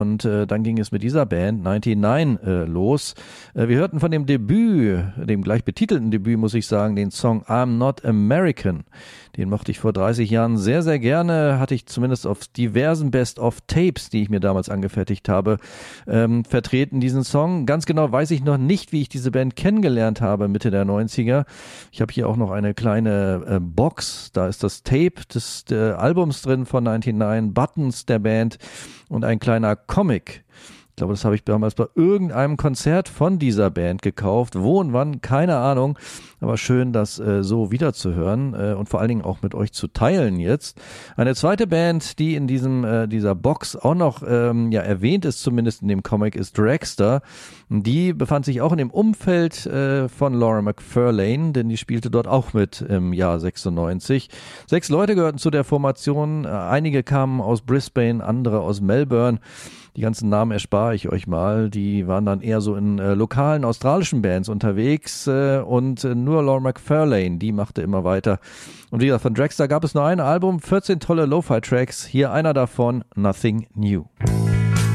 und dann ging es mit dieser Band 99 los. Wir hörten von dem Debüt, dem gleich betitelten Debüt, muss ich sagen, den Song I'm Not American. Den mochte ich vor 30 Jahren sehr, sehr gerne, hatte ich zumindest auf diversen Best-of-Tapes, die ich mir damals angefertigt habe, vertreten, diesen Song. Ganz genau weiß ich noch nicht, wie ich diese Band kennengelernt habe, Mitte der 90er. Ich habe hier auch noch eine kleine Box, da ist das Tape des Albums drin von 99, Buttons der Band und ein kleiner Comic. Ich glaube, das habe ich damals bei irgendeinem Konzert von dieser Band gekauft. Wo und wann, keine Ahnung. Aber schön, das so wiederzuhören und vor allen Dingen auch mit euch zu teilen jetzt. Eine zweite Band, die in dieser Box auch noch erwähnt ist, zumindest in dem Comic, ist Dragster. Die befand sich auch in dem Umfeld von Laura McFarlane, denn die spielte dort auch mit im Jahr 96. 6 Leute gehörten zu der Formation. Einige kamen aus Brisbane, andere aus Melbourne. Die ganzen Namen erspare ich euch mal. Die waren dann eher so in lokalen australischen Bands unterwegs und nur Laura McFarlane, die machte immer weiter. Und wie gesagt, von Dragster gab es nur ein Album, 14 tolle Lo-Fi-Tracks. Hier einer davon, Nothing New.